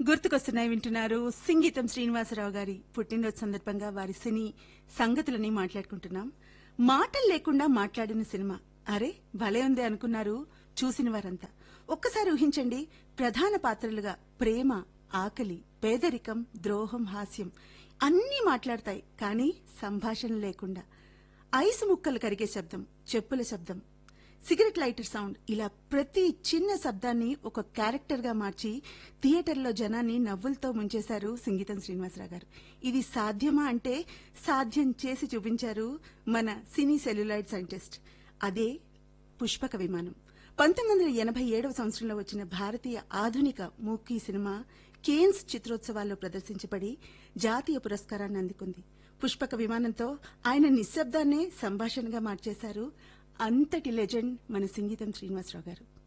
గుర్తుకొస్తున్నాయి వింటున్నారు. సంగీతం శ్రీనివాసరావు గారి పుట్టినరోజు సందర్భంగా వారి సినీ సంగతులని మాట్లాడుకుంటున్నాం. మాటలు లేకుండా మాట్లాడిన సినిమా. అరే భలే ఉంది అనుకున్నారు చూసిన వారంతా. ఒక్కసారి ఊహించండి, ప్రధాన పాత్రలుగా ప్రేమ, ఆకలి, పేదరికం, ద్రోహం, హాస్యం అన్నీ మాట్లాడతాయి, కానీ సంభాషణ లేకుండా. ఐసు ముక్కలు కరిగే శబ్దం, చెప్పుల శబ్దం, సిగరెట్ లైటర్ సౌండ్, ఇలా ప్రతి చిన్న శబ్దాన్ని ఒక క్యారెక్టర్ గా మార్చి థియేటర్లో జనాన్ని నవ్వులతో ముంచేశారు సంగీతం శ్రీనివాసరావు గారు. ఇది సాధ్యమా అంటే సాధ్యం చేసి చూపించారు మన సినీ సెల్యులాయిడ్ సైంటిస్ట్. అదే పుష్పక విమానం. 1987 సంవత్సరంలో వచ్చిన భారతీయ ఆధునిక మూకీ సినిమా కేన్స్ చిత్రోత్సవాల్లో ప్రదర్శించబడి జాతీయ పురస్కారాన్ని అందుకుంది. పుష్పక విమానంతో ఆయన నిశ్శబ్దాన్నే సంభాషణగా మార్చేశారు అంతటి లెజెండ్ మన సంగీతం శ్రీనివాసరావు గారు.